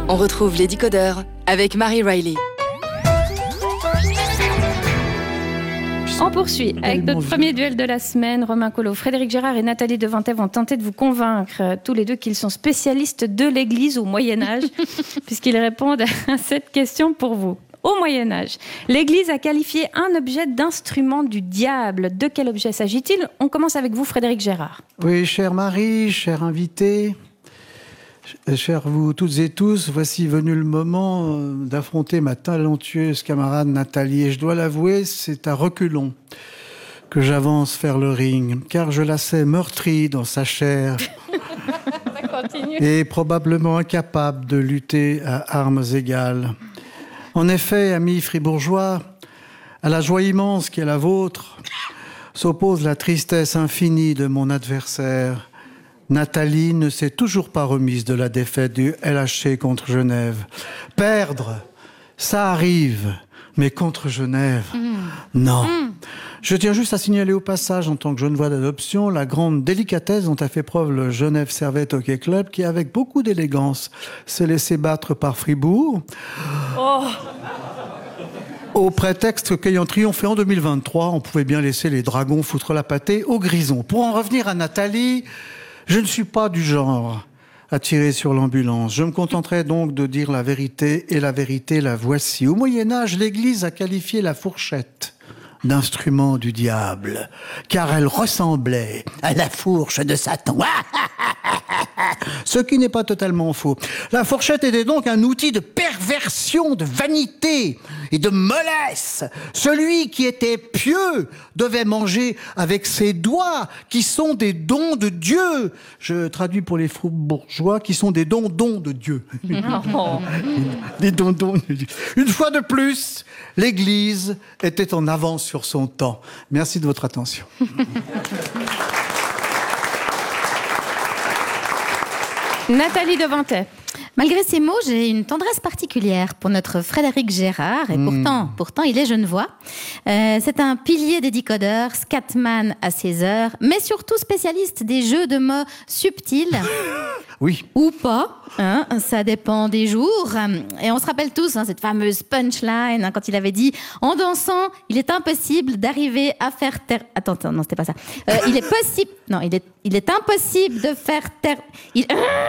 On retrouve les décodeurs avec Marie Riley. On poursuit avec notre premier duel de la semaine. Romain Collot, Frédéric Gérard et Nathalie Devantet vont tenter de vous convaincre tous les deux qu'ils sont spécialistes de l'Église au Moyen-Âge, puisqu'ils répondent à cette question pour vous. Au Moyen-Âge, l'Église a qualifié un objet d'instrument du diable. De quel objet s'agit-il ? On commence avec vous, Frédéric Gérard. Oui, chère Marie, chers invités, chers vous toutes et tous, voici venu le moment d'affronter ma talentueuse camarade Nathalie. Et je dois l'avouer, c'est à reculons que j'avance vers le ring, car je la sais meurtrie dans sa chair et probablement incapable de lutter à armes égales. En effet, amis fribourgeois, à la joie immense qui est la vôtre, s'oppose la tristesse infinie de mon adversaire. Nathalie ne s'est toujours pas remise de la défaite du LHC contre Genève. Perdre, ça arrive, mais contre Genève, non. Je tiens juste à signaler au passage, en tant que jeune voix d'adoption, la grande délicatesse dont a fait preuve le Genève Servette Hockey Club, qui, avec beaucoup d'élégance, s'est laissé battre par Fribourg. Au prétexte qu'ayant triomphé en 2023, on pouvait bien laisser les dragons foutre la pâtée aux grisons. Pour en revenir à Nathalie, je ne suis pas du genre à tirer sur l'ambulance. Je me contenterai donc de dire la vérité, et la vérité, la voici. Au Moyen-Âge, l'Église a qualifié la fourchette d'instrument du diable, car elle ressemblait à la fourche de Satan. Ce qui n'est pas totalement faux. La fourchette était donc un outil de perversion, de vanité et de mollesse. Celui qui était pieux devait manger avec ses doigts, qui sont des dons de Dieu. Je traduis pour les bourgeois, qui sont des dons de Dieu. Des dons de Dieu. Une fois de plus, l'Église était en avance sur son temps. Merci de votre attention. Nathalie Devantet. Malgré ces mots, j'ai une tendresse particulière pour notre Frédéric Gérard, et pourtant il est genevois. C'est un pilier des décodeurs, scatman à ses heures, mais surtout spécialiste des jeux de mots subtils. Oui. Ou pas, hein, ça dépend des jours. Et on se rappelle tous cette fameuse punchline, quand il avait dit « En dansant, il est impossible d'arriver à faire taire... » Attends, non, c'était pas ça. Il est possible... Non, il est impossible de faire taire... Il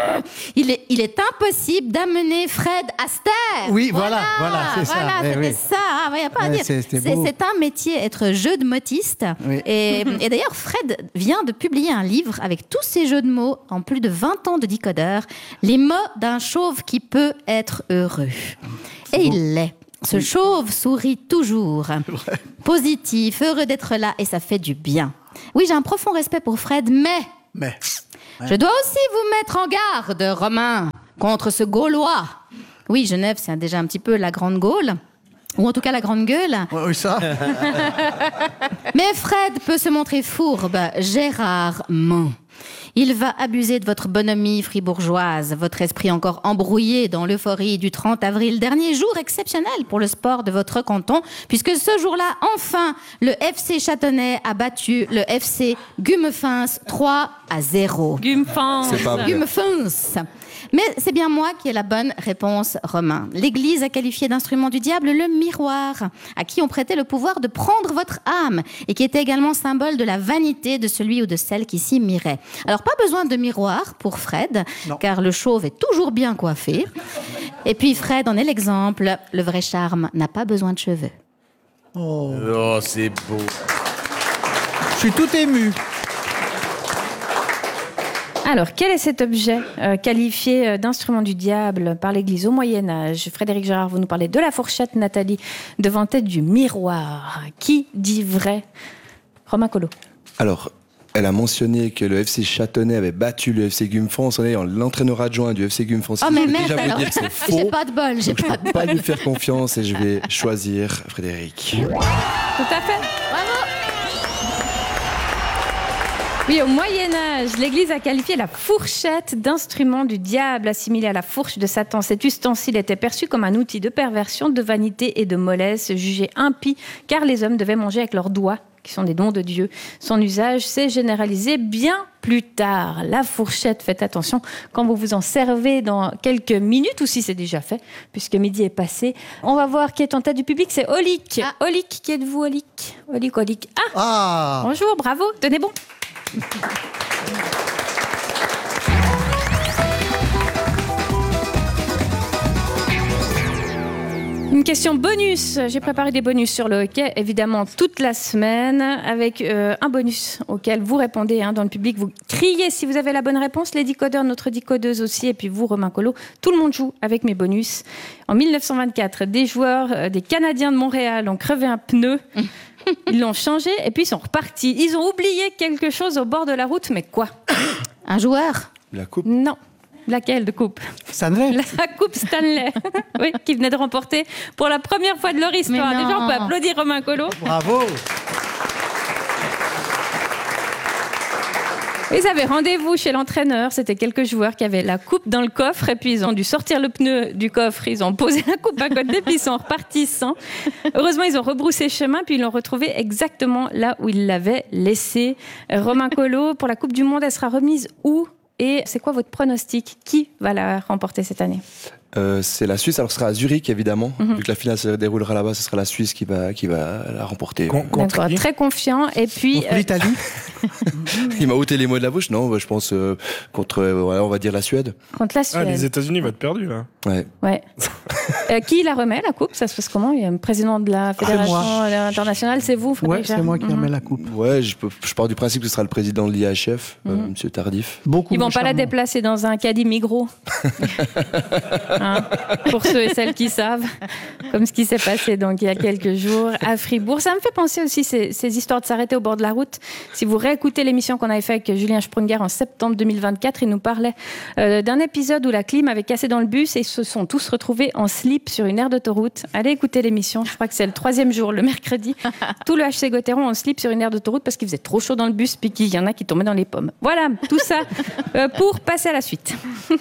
est impossible d'amener Fred Astaire. Oui, voilà, c'est ça. Voilà, c'était ça. Il n'y a pas à dire. C'est un métier, être jeu de motiste. Oui. Et d'ailleurs, Fred vient de publier un livre avec tous ces jeux de mots en plus de 20 ans de décodeur. Les mots d'un chauve qui peut être heureux. Et il l'est. Ce chauve sourit toujours. Positif, heureux d'être là, et ça fait du bien. Oui, j'ai un profond respect pour Fred, mais... Je dois aussi vous mettre en garde, Romain, contre ce Gaulois. Oui, Genève, c'est déjà un petit peu la Grande Gaule. Ou en tout cas la Grande Gueule. Oui, ça. Mais Fred peut se montrer fourbe, Gérard ment. Il va abuser de votre bonhomie fribourgeoise, votre esprit encore embrouillé dans l'euphorie du 30 avril, dernier jour exceptionnel pour le sport de votre canton, puisque ce jour-là, enfin, le FC Châtenay a battu le FC Gumefins 3-0. Gumefins. C'est pas vrai. Gumefins. Mais c'est bien moi qui ai la bonne réponse, Romain. L'Église a qualifié d'instrument du diable le miroir, à qui on prêtait le pouvoir de prendre votre âme, et qui était également symbole de la vanité de celui ou de celle qui s'y mirait. Alors, pas besoin de miroir pour Fred, car le chauve est toujours bien coiffé. Et puis Fred en est l'exemple, le vrai charme n'a pas besoin de cheveux. Oh, c'est beau. Je suis tout ému. Alors, quel est cet objet qualifié d'instrument du diable par l'Église au Moyen-Âge ? Frédéric Gérard, vous nous parlez de la fourchette, Nathalie Devantet du miroir. Qui dit vrai ? Romain Collot. Alors, elle a mentionné que le FC Châtenay avait battu le FC Gumefans en ayant l'entraîneur adjoint du FC Gumefans. Oh, mais déjà merde, vous dire que c'est faux. J'ai pas de bol, Je peux pas lui faire confiance et je vais choisir Frédéric. Tout à fait. Bravo. Oui, au Moyen-Âge, l'Église a qualifié la fourchette d'instrument du diable, assimilé à la fourche de Satan. Cet ustensile était perçu comme un outil de perversion, de vanité et de mollesse, jugé impie, car les hommes devaient manger avec leurs doigts qui sont des dons de Dieu. Son usage s'est généralisé bien plus tard. La fourchette, faites attention quand vous vous en servez dans quelques minutes, ou si c'est déjà fait, puisque midi est passé. On va voir qui est en tête du public, c'est Olic. Olic, qui êtes-vous, Olic? Olic. Bonjour, bravo, tenez bon. Une question bonus. J'ai préparé des bonus sur le hockey, évidemment, toute la semaine, avec un bonus auquel vous répondez dans le public. Vous criez si vous avez la bonne réponse. Les décodeurs, notre décodeuse aussi, et puis vous, Romain Colo. Tout le monde joue avec mes bonus. En 1924, des joueurs des Canadiens de Montréal ont crevé un pneu. Ils l'ont changé et puis ils sont repartis. Ils ont oublié quelque chose au bord de la route, mais quoi? Un joueur? La coupe? Non. Laquelle de coupe? Stanley. La coupe Stanley, oui, qui venait de remporter pour la première fois de leur histoire. Déjà, on peut applaudir Romain Colo. Bravo. Ils avaient rendez-vous chez l'entraîneur. C'était quelques joueurs qui avaient la coupe dans le coffre. Et puis, ils ont dû sortir le pneu du coffre. Ils ont posé la coupe à côté. Puis, ils sont repartis sans. Heureusement, ils ont rebroussé chemin. Puis, ils l'ont retrouvée exactement là où ils l'avaient laissée. Romain Colo, pour la Coupe du Monde, elle sera remise où? Et c'est quoi votre pronostic? Qui va la remporter cette année? C'est la Suisse, alors ce sera à Zurich évidemment, vu que la finale se déroulera là-bas, ce sera la Suisse qui va la remporter. D'accord, très confiant. Et puis l'Italie. Il m'a ôté les mots de la bouche, non? Je pense contre, on va dire la Suède. Contre la Suède. Les États-Unis vont être perdus là. Ouais. Qui la remet, la coupe? Ça se passe comment? Il y a un président de la fédération internationale, c'est vous, Frédéric? Ouais, c'est moi qui remets la coupe. Ouais, je pars du principe que ce sera le président de l'IHF, Monsieur Tardif. Ils vont pas la déplacer dans un caddie Migros. Pour ceux et celles qui savent, comme ce qui s'est passé donc il y a quelques jours à Fribourg. Ça me fait penser aussi ces histoires de s'arrêter au bord de la route. Si vous réécoutez l'émission qu'on avait fait avec Julien Sprunger en septembre 2024, il nous parlait d'un épisode où la clim avait cassé dans le bus et ils se sont tous retrouvés en slip sur une aire d'autoroute. Allez écouter l'émission, je crois que c'est le 3e jour, le mercredi. Tout le HC Gauthieron en slip sur une aire d'autoroute parce qu'il faisait trop chaud dans le bus puis qu'il y en a qui tombaient dans les pommes. Voilà, tout ça pour passer à la suite.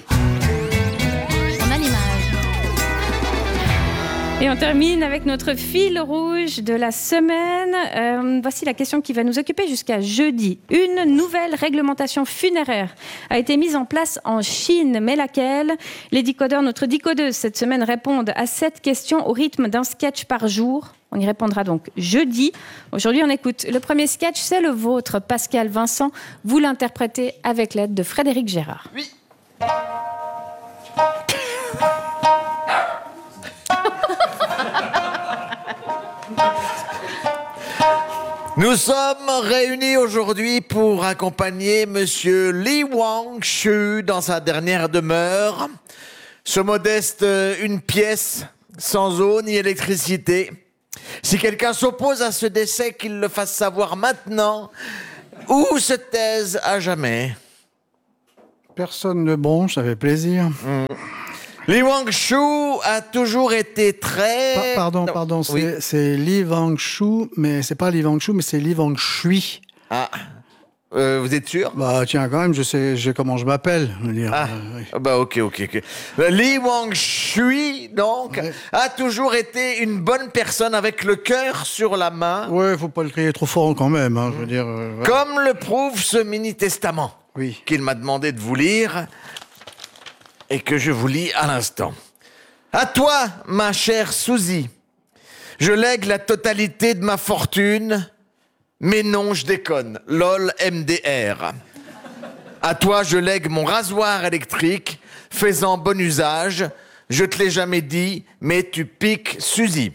Et on termine avec notre fil rouge de la semaine. Voici la question qui va nous occuper jusqu'à jeudi. Une nouvelle réglementation funéraire a été mise en place en Chine. Mais laquelle? Les décodeurs, notre décodeuse cette semaine, répondent à cette question au rythme d'un sketch par jour. On y répondra donc jeudi. Aujourd'hui, on écoute le premier sketch, c'est le vôtre, Pascal Vincent. Vous l'interprétez avec l'aide de Frédéric Gérard. Oui. Nous sommes réunis aujourd'hui pour accompagner Monsieur Li Wangshu dans sa dernière demeure. Ce modeste, une pièce, sans eau ni électricité. Si quelqu'un s'oppose à ce décès, qu'il le fasse savoir maintenant ou se taise à jamais. Personne ne bronche, ça fait plaisir. Li Wangshu a toujours été très... Pardon, oui. c'est Li Wangshu, mais c'est pas Li Wangshu, mais c'est Li Wangshui. Ah, vous êtes sûr? Bah tiens, quand même, je sais comment je m'appelle. Oui. Bah ok. Li Wangshui, donc, a toujours été une bonne personne avec le cœur sur la main. Ouais, faut pas le crier trop fort quand même, je veux dire... Comme le prouve ce mini-testament qu'il m'a demandé de vous lire et que je vous lis à l'instant. À toi, ma chère Suzy, je lègue la totalité de ma fortune, mais non, je déconne, lol MDR. À toi, je lègue mon rasoir électrique, fais-en bon usage, je te l'ai jamais dit, mais tu piques Suzy.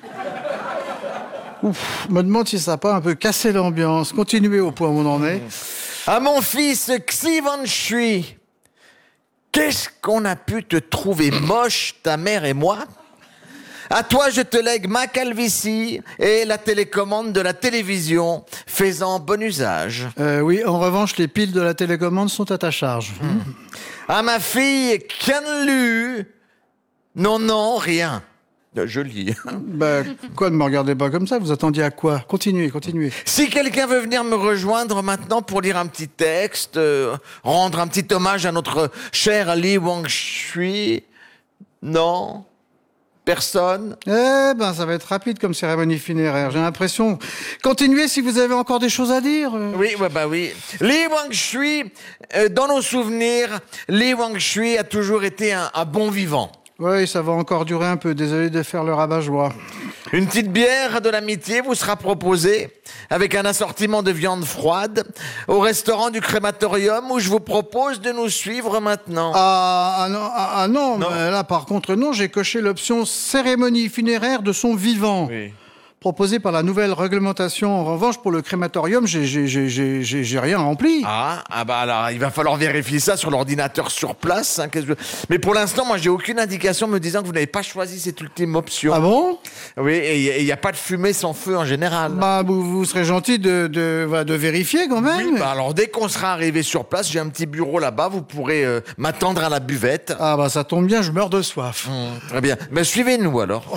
Ouf, me demande si ça n'a pas un peu cassé l'ambiance. Continuez au point où on en est. À mon fils Xivanshui, qu'est-ce qu'on a pu te trouver moche, ta mère et moi? À toi, je te lègue ma calvitie et la télécommande de la télévision. Fais-en bon usage. Oui, en revanche, les piles de la télécommande sont à ta charge. À ma fille Kianlu, non, rien. Je lis. Quoi, ne me regardez pas comme ça, vous attendiez à quoi? Continuez. Si quelqu'un veut venir me rejoindre maintenant pour lire un petit texte, rendre un petit hommage à notre cher Li Wangshui, non, Personne? Ça va être rapide comme cérémonie funéraire, j'ai l'impression. Continuez si vous avez encore des choses à dire. Oui. Li Wangshui, dans nos souvenirs, Li Wangshui a toujours été un bon vivant. Oui, ça va encore durer un peu, désolé de faire le rabat-joie. Une petite bière de l'amitié vous sera proposée avec un assortiment de viande froide au restaurant du crématorium où je vous propose de nous suivre maintenant. Non. Mais là par contre non, j'ai coché l'option cérémonie funéraire de son vivant. Oui. Proposé par la nouvelle réglementation. En revanche, pour le crématorium, j'ai rien rempli. Alors, il va falloir vérifier ça sur l'ordinateur sur place. Mais pour l'instant, moi, j'ai aucune indication me disant que vous n'avez pas choisi cette ultime option. Ah bon? Oui, et il n'y a pas de fumée sans feu en général. Vous serez gentil de vérifier quand même. Oui, alors dès qu'on sera arrivé sur place, j'ai un petit bureau là-bas, vous pourrez m'attendre à la buvette. Ça tombe bien, je meurs de soif. Très bien. Mais suivez-nous alors.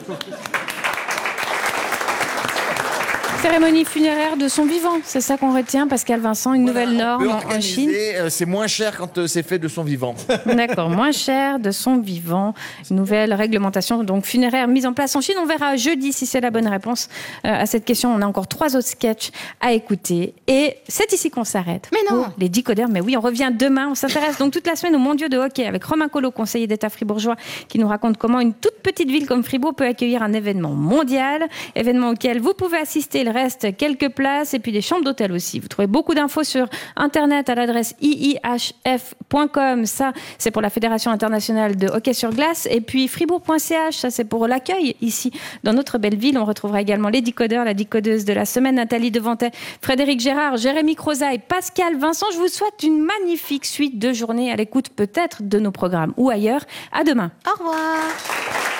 Cérémonie funéraire de son vivant, c'est ça qu'on retient, Pascal Vincent, une nouvelle norme en Chine. C'est moins cher quand c'est fait de son vivant. D'accord, moins cher de son vivant. Une nouvelle réglementation donc funéraire mise en place en Chine. On verra jeudi si c'est la bonne réponse à cette question. On a encore 3 autres sketchs à écouter. Et c'est ici qu'on s'arrête. Mais non, les Decodeurs, mais oui, on revient demain. On s'intéresse donc toute la semaine aux mondiaux de hockey avec Romain Collot, conseiller d'État fribourgeois, qui nous raconte comment une toute petite ville comme Fribourg peut accueillir un événement mondial, événement auquel vous pouvez assister. Il reste quelques places et puis des chambres d'hôtel aussi. Vous trouvez beaucoup d'infos sur Internet à l'adresse iihf.com. Ça, c'est pour la Fédération internationale de hockey sur glace. Et puis fribourg.ch, ça, c'est pour l'accueil ici dans notre belle ville. On retrouvera également les Decodeurs, la décodeuse de la semaine, Nathalie Devantet, Frédéric Gérard, Jérémy Crozaille, Pascal Vincent. Je vous souhaite une magnifique suite de journée à l'écoute peut-être de nos programmes ou ailleurs. À demain. Au revoir.